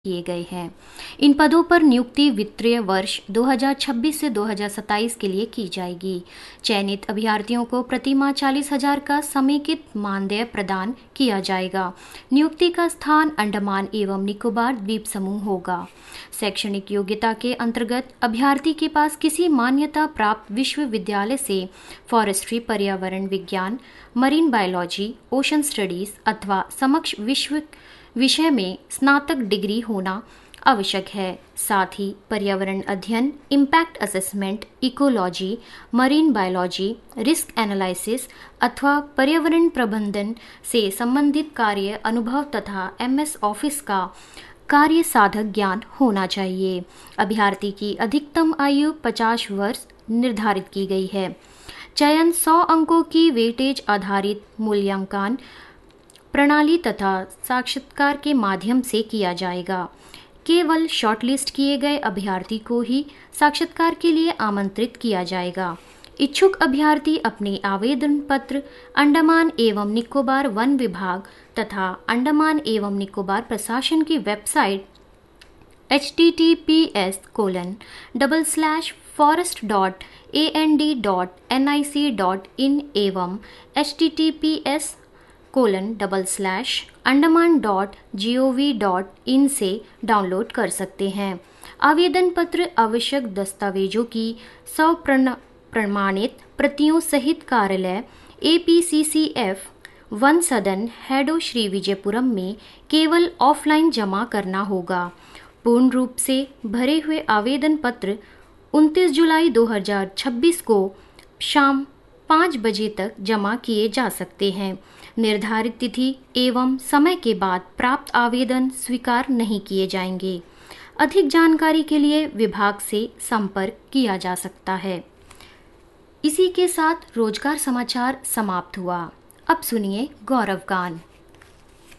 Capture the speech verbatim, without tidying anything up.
किए गए हैं। इन पदों पर नियुक्ति वित्तीय वर्ष दो हज़ार छब्बीस से दो हज़ार सत्ताईस के लिए की जाएगी। चयनित अभ्यर्थियों को प्रति माह चालीस हजार का समेकित मानदेय प्रदान किया जाएगा। नियुक्ति का स्थान अंडमान एवं निकोबार द्वीप समूह होगा। शैक्षणिक योग्यता के अंतर्गत अभ्यर्थी के पास किसी मान्यता प्राप्त विश्वविद्यालय से फॉरेस्ट्री, पर्यावरण विज्ञान, मरीन बायोलॉजी, ओशन स्टडीज अथवा समक्ष विश्व विषय में स्नातक डिग्री होना आवश्यक है। साथ ही पर्यावरण अध्ययन, impact assessment, ecology, marine biology, risk analysis अथवा पर्यावरण प्रबंधन से संबंधित कार्य अनुभव तथा एमएस ऑफिस का कार्य साधक ज्ञान होना चाहिए। अभ्यर्थी की अधिकतम आयु पचास वर्ष निर्धारित की गई है। चयन सौ अंकों की वेटेज आधारित मूल्यांकन प्रणाली तथा साक्षात्कार के माध्यम से किया जाएगा। केवल शॉर्टलिस्ट किए गए अभ्यर्थी को ही साक्षात्कार के लिए आमंत्रित किया जाएगा। इच्छुक अभ्यर्थी अपने आवेदन पत्र अंडमान एवं निकोबार वन विभाग तथा अंडमान एवं निकोबार प्रशासन की website H T T P S colon double slash forest dot A N D dot N I C dot in एवं H T T P S colon double slash Andaman dot G O V dot in से download कर सकते हैं। आवेदन पत्र आवश्यक दस्तावेजों की सौ प्रमाणित प्रतियों सहित कार्यालय A P C C F one सदन हेडो श्री विजयपुरम में केवल ऑफलाइन जमा करना होगा। पूर्ण रूप से भरे हुए आवेदन पत्र उनतीस जुलाई दो हज़ार छब्बीस को शाम पाँच बजे तक जमा किए जा सकते हैं। निर्धारित तिथि एवं समय के बाद प्राप्त आवेदन स्वीकार नहीं किए जाएंगे। अधिक जानकारी के लिए विभाग से संपर्क किया जा सकता है। इसी के साथ रोजगार समाचार समाप्त हुआ। अब सुनिए गौरव गान।